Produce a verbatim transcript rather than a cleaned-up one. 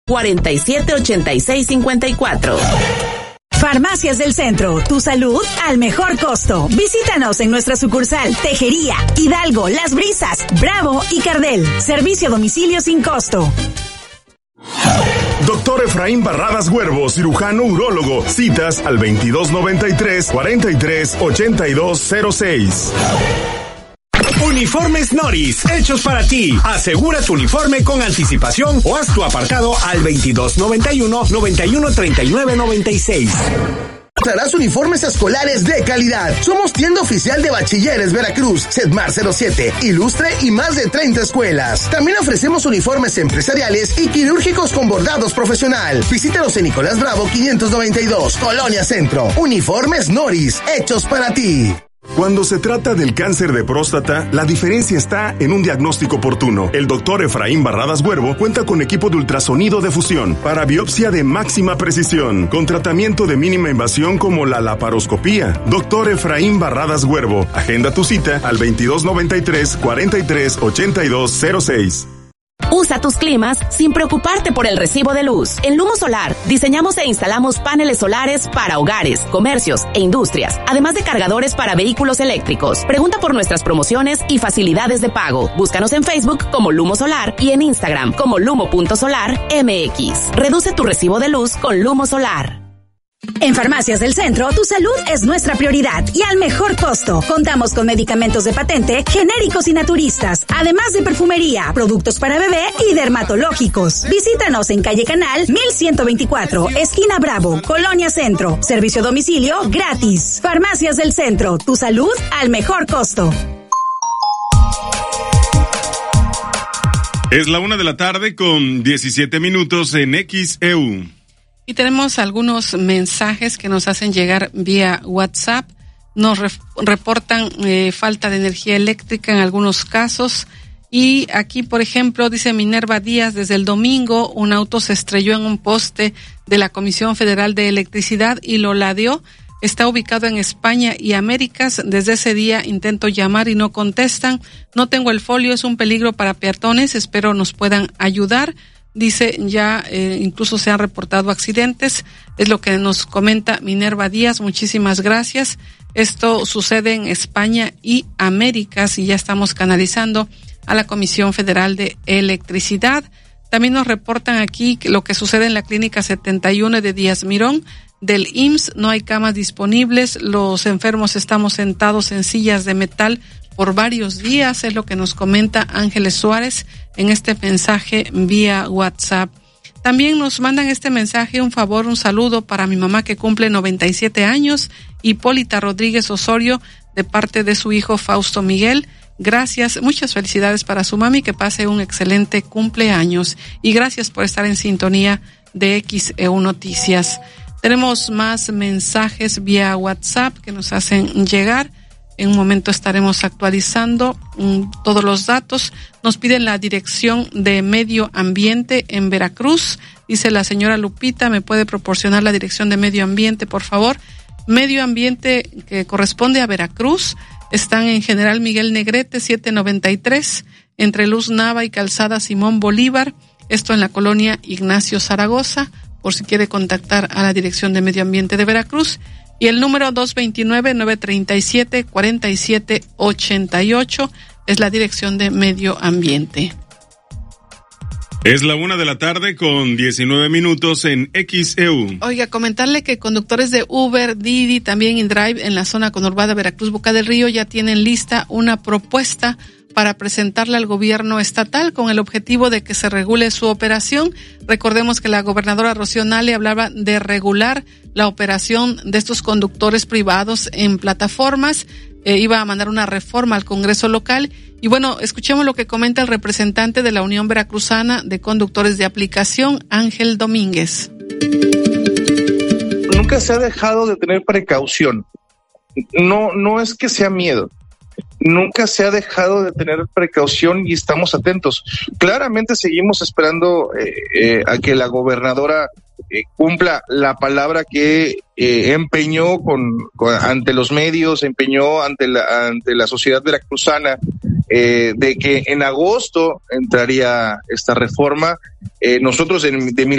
cuarenta y siete ochenta y seis cincuenta y cuatro. Farmacias del Centro, tu salud al mejor costo. Visítanos en nuestra sucursal Tejería, Hidalgo, Las Brisas, Bravo y Cardel. Servicio a domicilio sin costo. Doctor Efraín Barradas Huervo, cirujano urólogo. Citas al veintidós noventa y tres, cuarenta y tres, ochenta y dos cero seis. Uniformes Noris, hechos para ti. Asegura tu uniforme con anticipación o haz tu apartado al veintidós noventa y uno, noventa y uno, treinta y nueve noventa y seis. Encontrarás uniformes escolares de calidad. Somos tienda oficial de Bachilleres Veracruz, Sedmar cero siete, Ilustre y más de treinta escuelas. También ofrecemos uniformes empresariales y quirúrgicos con bordados profesional. Visítanos en Nicolás Bravo quinientos noventa y dos, Colonia Centro. Uniformes Noris, hechos para ti. Cuando se trata del cáncer de próstata, la diferencia está en un diagnóstico oportuno. El doctor Efraín Barradas Huervo cuenta con equipo de ultrasonido de fusión para biopsia de máxima precisión, con tratamiento de mínima invasión como la laparoscopía. Doctor Efraín Barradas Huervo, agenda tu cita al veintidós noventa y tres, cuarenta y tres, ochenta y dos cero seis. Usa tus climas sin preocuparte por el recibo de luz. En Lumo Solar, diseñamos e instalamos paneles solares para hogares, comercios e industrias, además de cargadores para vehículos eléctricos. Pregunta por nuestras promociones y facilidades de pago. Búscanos en Facebook como Lumo Solar y en Instagram como lumo punto solar m x. Reduce tu recibo de luz con Lumo Solar. En Farmacias del Centro, tu salud es nuestra prioridad y al mejor costo. Contamos con medicamentos de patente, genéricos y naturistas, además de perfumería, productos para bebé y dermatológicos. Visítanos en calle Canal mil ciento veinticuatro, esquina Bravo, Colonia Centro. Servicio a domicilio gratis. Farmacias del Centro, tu salud al mejor costo. Es la una de la tarde con diecisiete minutos en X E U. Y tenemos algunos mensajes que nos hacen llegar vía WhatsApp. Nos re- reportan eh, falta de energía eléctrica en algunos casos. Y aquí, por ejemplo, dice Minerva Díaz, desde el domingo un auto se estrelló en un poste de la Comisión Federal de Electricidad y lo ladeó. Está ubicado en España y Américas. Desde ese día intento llamar y no contestan. No tengo el folio, es un peligro para peatones. Espero nos puedan ayudar. Dice, ya eh, incluso se han reportado accidentes, es lo que nos comenta Minerva Díaz, muchísimas gracias. Esto sucede en España y Américas y ya estamos canalizando a la Comisión Federal de Electricidad. También nos reportan aquí que lo que sucede en la Clínica setenta y uno de Díaz Mirón del I M S S, no hay camas disponibles, los enfermos estamos sentados en sillas de metal por varios días, es lo que nos comenta Ángeles Suárez en este mensaje vía WhatsApp. También nos mandan este mensaje, un favor, un saludo para mi mamá que cumple noventa y siete años, Hipólita Rodríguez Osorio, de parte de su hijo Fausto Miguel. Gracias, muchas felicidades para su mami, que pase un excelente cumpleaños y gracias por estar en sintonía de X E U Noticias. Tenemos más mensajes vía WhatsApp que nos hacen llegar. En un momento estaremos actualizando um, todos los datos. Nos piden la dirección de Medio Ambiente en Veracruz. Dice la señora Lupita, ¿me puede proporcionar la dirección de Medio Ambiente, por favor? Medio Ambiente que corresponde a Veracruz. Están en General Miguel Negrete, setecientos noventa y tres, entre Luz Nava y Calzada Simón Bolívar. Esto en la colonia Ignacio Zaragoza, por si quiere contactar a la dirección de Medio Ambiente de Veracruz. Y el número dos dos nueve, nueve tres siete, cuatro siete ocho ocho es la dirección de Medio Ambiente. Es la una de la tarde con diecinueve minutos en X E U. Oiga, comentarle que conductores de Uber, Didi, también InDrive en la zona conurbada Veracruz, Boca del Río, ya tienen lista una propuesta para presentarla al gobierno estatal con el objetivo de que se regule su operación. Recordemos que la gobernadora Rocío Nale hablaba de regular la operación de estos conductores privados en plataformas. Eh, iba a mandar una reforma al Congreso local. Y bueno, escuchemos lo que comenta el representante de la Unión Veracruzana de Conductores de Aplicación, Ángel Domínguez. Nunca se ha dejado de tener precaución. No, no es que sea miedo. Nunca se ha dejado de tener precaución y estamos atentos. Claramente seguimos esperando eh, eh, a que la gobernadora eh, cumpla la palabra que eh, empeñó con, con ante los medios, empeñó ante la ante la sociedad veracruzana eh, de que en agosto entraría esta reforma. Eh, nosotros en, de mi